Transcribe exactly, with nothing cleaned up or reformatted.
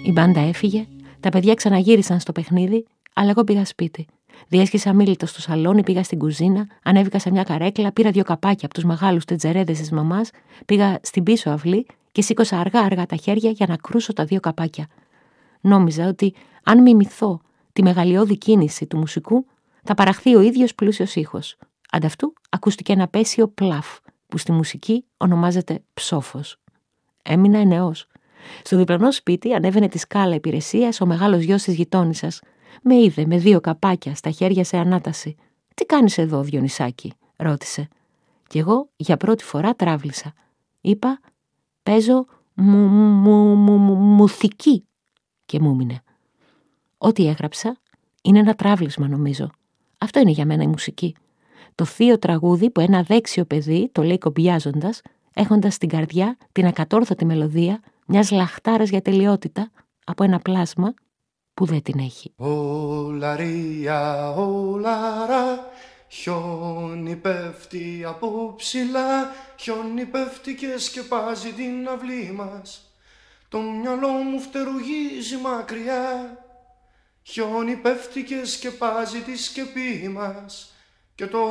Η μπάντα έφυγε, τα παιδιά ξαναγύρισαν στο παιχνίδι, αλλά εγώ πήγα σπίτι. Διέσχισα αμίλητο στο σαλόνι, πήγα στην κουζίνα, ανέβηκα σε μια καρέκλα, πήρα δύο καπάκια από τους μεγάλους τετζερέδες της μαμάς, πήγα στην πίσω αυλή και σήκωσα αργά-αργά τα χέρια για να κρούσω τα δύο καπάκια. Νόμιζα ότι αν μιμηθώ τη μεγαλειώδη κίνηση του μουσικού, θα παραχθεί ο ίδιος πλούσιος ήχος. Ανταυτού ακούστηκε ένα πέσιο πλαφ, που στη μουσική ονομάζεται ψόφος. Έμεινα ενεός. Στο διπλανό σπίτι ανέβαινε τη σκάλα υπηρεσίας ο μεγάλος γιος της γειτόνισσας. Με είδε με δύο καπάκια στα χέρια σε ανάταση. «Τι κάνεις εδώ, Διονυσάκη?» ρώτησε. Κι εγώ για πρώτη φορά τράβλησα. Είπα «Παίζω μου, μου, μου, μου, μουθική» και μου έμεινε. Ό,τι έγραψα είναι ένα τράβλισμα, νομίζω. Αυτό είναι για μένα η μουσική. Το θείο τραγούδι που ένα δέξιο παιδί το λέει κομπιάζοντας, έχοντας στην καρδιά την ακατόρθωτη μελωδία μιας λαχτάρας για τελειότητα από ένα πλάσμα που δεν την έχει. Ολαρία, ολαρά, χιόνι πέφτει από ψηλά, χιόνι πέφτει και σκεπάζει την αυλή μας. Το μυαλό μου φτερουγίζει μακριά, χιόνι πέφτει και σκεπάζει τη σκεπή μας. Και το